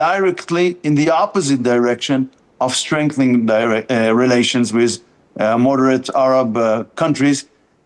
directly in the opposite direction of strengthening relations with moderate Arab countries.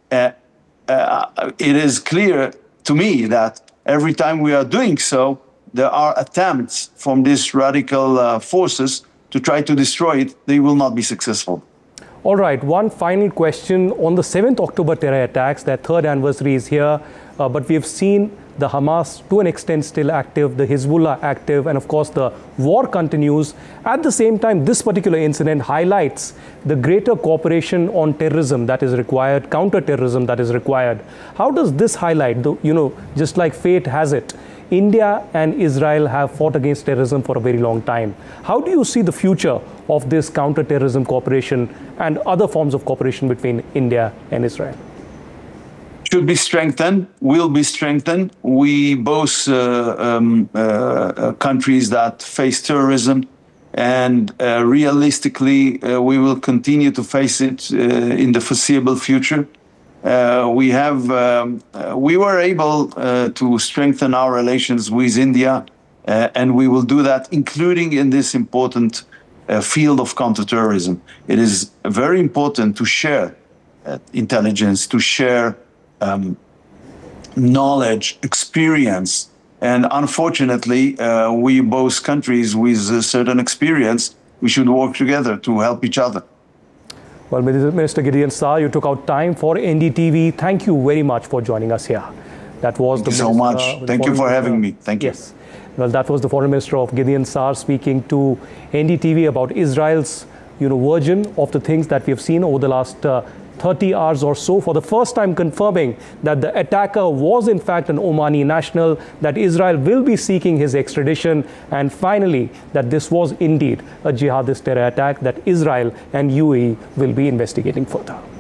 It is clear to me that every time we are doing so, there are attempts from these radical forces to try to destroy it. They will not be successful. All right, one final question on the 7th October terror attacks. Their third anniversary is here, but we have seen the Hamas to an extent still active, the Hezbollah active, and of course the war continues. At the same time, this particular incident highlights the greater cooperation on terrorism that is required, counter-terrorism that is required. How does this highlight, just like fate has it, India and Israel have fought against terrorism for a very long time. How do you see the future of this counter-terrorism cooperation and other forms of cooperation between India and Israel? Should be strengthened, will be strengthened. We both countries that face terrorism, and realistically, we will continue to face it in the foreseeable future. We were able to strengthen our relations with India, and we will do that, including in this important field of counterterrorism. It is very important to share intelligence, to share knowledge, experience, and unfortunately, we both countries with a certain experience, we should work together to help each other. Well, Minister Gideon Saar, you took out time for NDTV. Thank you very much for joining us here. That was Thank you so much. Thank you for having me. Thank you. Yes. Well, that was the Foreign Minister of Gideon Saar speaking to NDTV about Israel's, version of the things that we have seen over the last 30 hours or so, for the first time confirming that the attacker was in fact an Omani national, that Israel will be seeking his extradition, and finally that this was indeed a jihadist terror attack that Israel and UAE will be investigating further.